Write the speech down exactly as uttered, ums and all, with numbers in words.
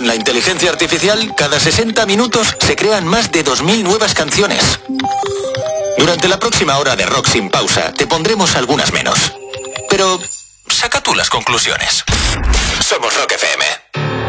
Con la inteligencia artificial, cada sesenta minutos se crean más de dos mil nuevas canciones. Durante la próxima hora de Rock Sin Pausa, te pondremos algunas menos. Pero saca tú las conclusiones. Somos Rock F M.